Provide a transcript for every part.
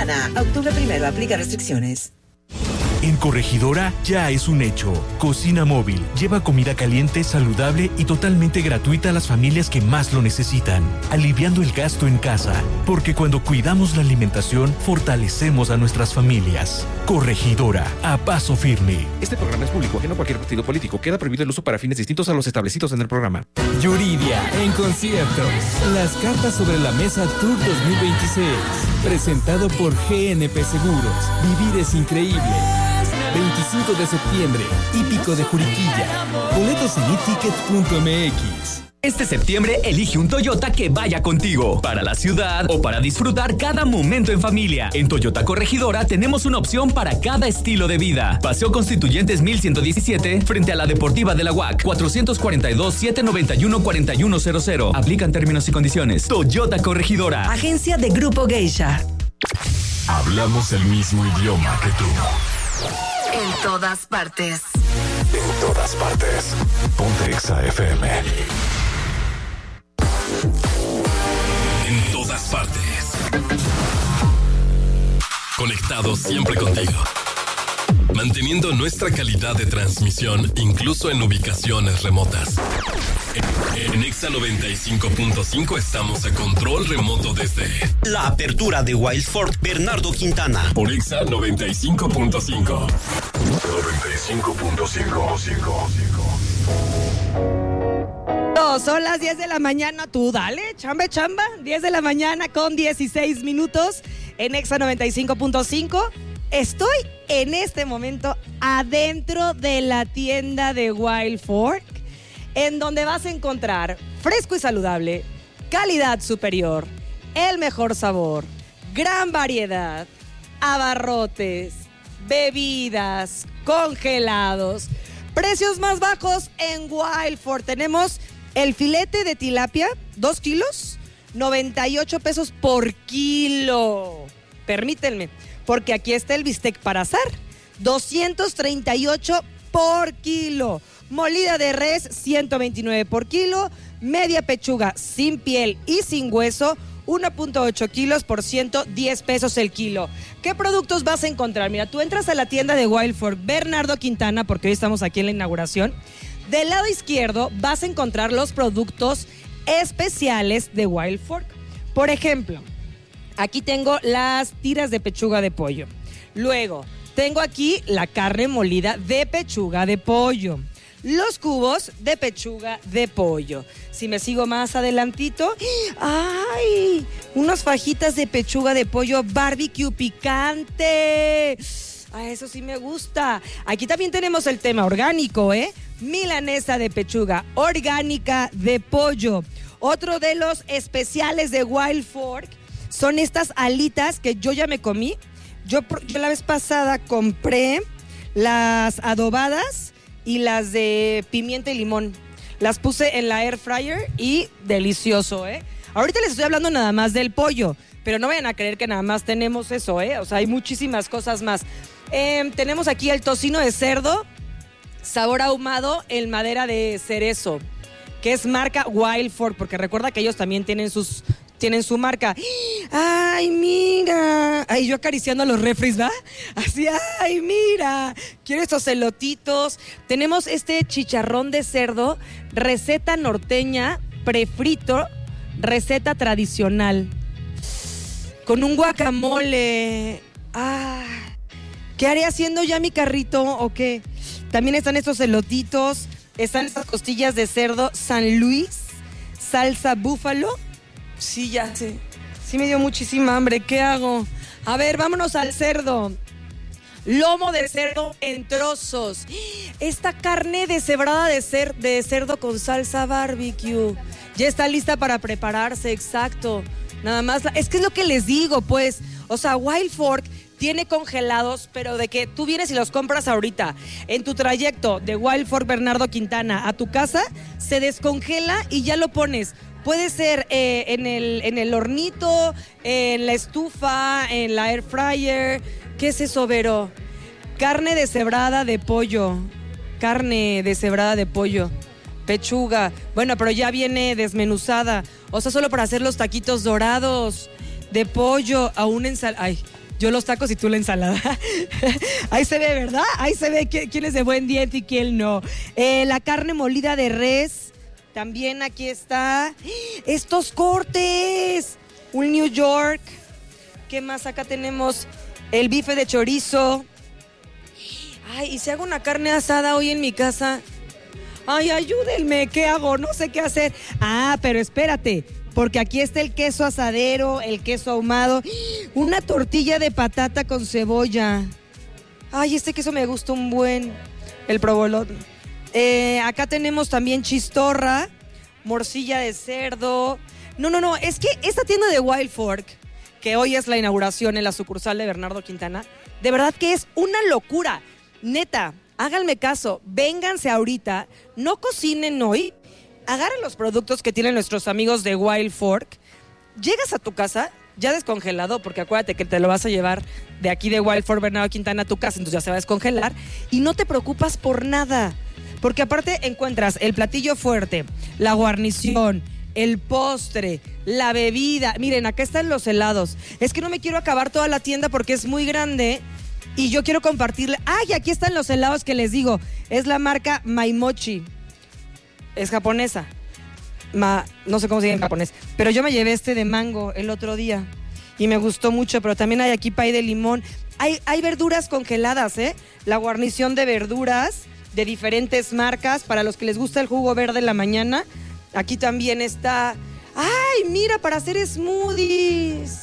Quintana. Octubre 1, aplica restricciones. En Corregidora ya es un hecho. Cocina móvil. Lleva comida caliente, saludable y totalmente gratuita a las familias que más lo necesitan, aliviando el gasto en casa. Porque cuando cuidamos la alimentación, fortalecemos a nuestras familias. Corregidora, a paso firme. Este programa es público, ajeno a cualquier partido político. Queda prohibido el uso para fines distintos a los establecidos en el programa. Yuridia, en concierto. Las cartas sobre la mesa Tour 2026. Presentado por GNP Seguros. Vivir es increíble. 25 de septiembre, Hípico de Juriquilla. Boletos en eticket.mx. Este septiembre elige un Toyota que vaya contigo, para la ciudad o para disfrutar cada momento en familia. En Toyota Corregidora tenemos una opción para cada estilo de vida. Paseo Constituyentes 1117 frente a la Deportiva de la UAC, 442-791-4100. Aplican términos y condiciones. Toyota Corregidora. Agencia de Grupo Geisha. Hablamos el mismo idioma que tú. En todas partes. En todas partes. Ponte Exa FM. En todas partes. Conectados siempre contigo. Manteniendo nuestra calidad de transmisión incluso en ubicaciones remotas. En Exa 95.5 estamos a control remoto desde la apertura de Wild Ford Bernardo Quintana. Por Exa 95.5. 95.5. Son las 10 de la mañana, tú dale, chamba, 10 de la mañana con 16 minutos en Exa 95.5. Estoy en este momento adentro de la tienda de Wild Fork, en donde vas a encontrar fresco y saludable, calidad superior, el mejor sabor, gran variedad, abarrotes, bebidas, congelados, precios más bajos en Wild Fork. Tenemos el filete de tilapia, 2 kilos, 98 pesos por kilo. Permítanme, porque aquí está el bistec para asar, 238 por kilo. Molida de res, 129 por kilo. Media pechuga sin piel y sin hueso, 1.8 kilos por 110 pesos el kilo. ¿Qué productos vas a encontrar? Mira, tú entras a la tienda de Wild Fork Bernardo Quintana, porque hoy estamos aquí en la inauguración. Del lado izquierdo vas a encontrar los productos especiales de Wild Fork. Por ejemplo, aquí tengo las tiras de pechuga de pollo. Luego, tengo aquí la carne molida de pechuga de pollo. Los cubos de pechuga de pollo. Si me sigo más adelantito, ¡ay! Unas fajitas de pechuga de pollo barbecue picante. Ah, eso sí me gusta. Aquí también tenemos el tema orgánico, milanesa de pechuga orgánica de pollo. Otro de los especiales de Wild Fork son estas alitas que yo ya me comí. Yo la vez pasada compré las adobadas y las de pimienta y limón. Las puse en la air fryer y delicioso, Ahorita les estoy hablando nada más del pollo, pero no vayan a creer que nada más tenemos eso, O sea, hay muchísimas cosas más. Tenemos aquí el tocino de cerdo, sabor ahumado en madera de cerezo, que es marca Wild Fork, porque recuerda que ellos también tienen su marca. ¡Ay, mira! Ay, yo acariciando los refris, ¿va? Así, ¡ay, mira! Quiero estos elotitos. Tenemos este chicharrón de cerdo, receta norteña, prefrito, receta tradicional, con un guacamole. ¡Ah! ¿Qué haré haciendo ya mi carrito o qué? También están estos elotitos, están estas costillas de cerdo San Luis, salsa búfalo. Sí, ya sé. Sí me dio muchísima hambre. ¿Qué hago? A ver, vámonos al cerdo. Lomo de cerdo en trozos. Esta carne deshebrada de cerdo con salsa barbecue. Ya está lista para prepararse, exacto. Nada más, es que es lo que les digo, pues. O sea, Wild Fork tiene congelados, pero de que tú vienes y los compras ahorita. En tu trayecto de Wild Fork Bernardo Quintana a tu casa, se descongela y ya lo pones. Puede ser en el hornito, en la estufa, en la air fryer. ¿Qué es eso, Vero? Carne deshebrada de pollo. Carne deshebrada de pollo. Pechuga. Bueno, pero ya viene desmenuzada. O sea, solo para hacer los taquitos dorados de pollo a una ensalada. Ay, Yo los tacos y tú la ensalada. Ahí se ve, ¿verdad? Ahí se ve quién es de buen diente y quién no. La carne molida de res. También aquí está. ¡Estos cortes! Un New York. ¿Qué más? Acá tenemos el bife de chorizo. Ay, ¿y si hago una carne asada hoy en mi casa? Ay, ayúdenme, ¿qué hago? No sé qué hacer. Ah, pero espérate, porque aquí está el queso asadero, el queso ahumado, una tortilla de patata con cebolla. Ay, este queso me gusta un buen, el provolone. Acá tenemos también chistorra, morcilla de cerdo. No, es que esta tienda de Wild Fork, que hoy es la inauguración en la sucursal de Bernardo Quintana, de verdad que es una locura. Neta, háganme caso, vénganse ahorita, no cocinen hoy, agarren los productos que tienen nuestros amigos de Wild Fork, llegas a tu casa ya descongelado, porque acuérdate que te lo vas a llevar de aquí de Wild Fork Bernardo Quintana a tu casa, entonces ya se va a descongelar y no te preocupas por nada, porque aparte encuentras el platillo fuerte, la guarnición, el postre, la bebida. Miren, acá están los helados. Es que no me quiero acabar toda la tienda porque es muy grande y yo quiero compartirle. ¡Ay! Aquí están los helados que les digo. Es la marca Maimochi. Es japonesa. No sé cómo se dice en japonés. Pero yo me llevé este de mango el otro día y me gustó mucho. Pero también hay aquí pay de limón. Hay verduras congeladas, ¿eh? La guarnición de verduras de diferentes marcas. Para los que les gusta el jugo verde en la mañana. Aquí también está. ¡Ay, mira! Para hacer smoothies.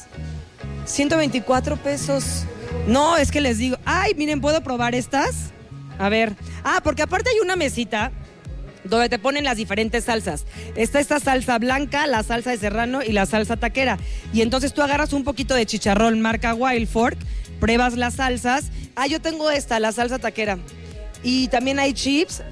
124 pesos. No, es que les digo. ¡Ay, miren! ¿Puedo probar estas? A ver. Porque aparte hay una mesita donde te ponen las diferentes salsas. Está esta salsa blanca, la salsa de serrano y la salsa taquera. Y entonces tú agarras un poquito de chicharrón marca Wild Fork, pruebas las salsas. Yo tengo esta, la salsa taquera. Y también hay chips.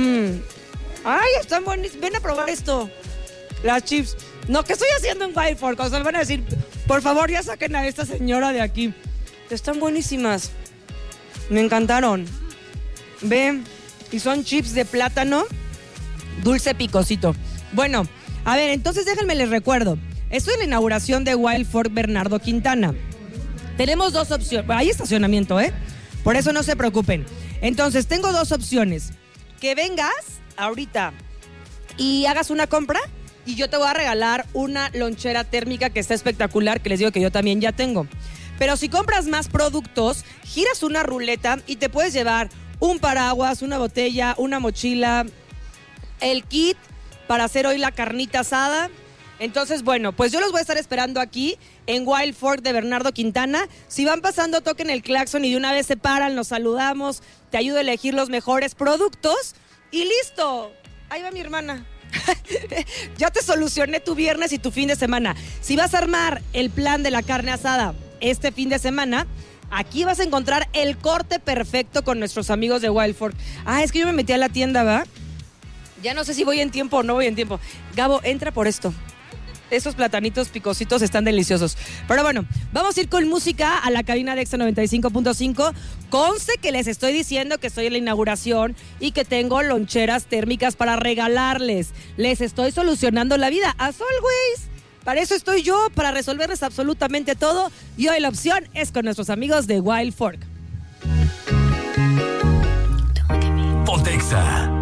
¡Ay, están buenísimos! Ven a probar esto. Las chips. No, ¿qué estoy haciendo en Wild Fork? O sea, van a decir, por favor, ya saquen a esta señora de aquí. Están buenísimas. Me encantaron. Ven, y son chips de plátano, dulce picosito. Bueno, a ver, entonces déjenme les recuerdo. Esto es la inauguración de Wild Fork Bernardo Quintana. Tenemos dos opciones. Hay estacionamiento, ¿eh? Por eso no se preocupen. Entonces, tengo dos opciones. Que vengas ahorita y hagas una compra y yo te voy a regalar una lonchera térmica que está espectacular, que les digo que yo también ya tengo. Pero si compras más productos, giras una ruleta y te puedes llevar un paraguas, una botella, una mochila, el kit para hacer hoy la carnita asada. Entonces, bueno, pues yo los voy a estar esperando aquí en Wild Fork de Bernardo Quintana. Si van pasando, toquen el claxon y de una vez se paran, nos saludamos, te ayudo a elegir los mejores productos y listo. Ahí va mi hermana. Ya te solucioné tu viernes y tu fin de semana. Si vas a armar el plan de la carne asada este fin de semana, aquí vas a encontrar el corte perfecto con nuestros amigos de Wild Fork. Es que yo me metí a la tienda, ¿va? Ya no sé si voy en tiempo o no voy en tiempo. Gabo, entra por esto. Esos platanitos picositos están deliciosos. Pero bueno, vamos a ir con música a la cabina de Exa 95.5. Conste que les estoy diciendo que estoy en la inauguración y que tengo loncheras térmicas para regalarles. Les estoy solucionando la vida. As always. Para eso estoy yo, para resolverles absolutamente todo. Y hoy la opción es con nuestros amigos de Wild Fork. Ponte Exa.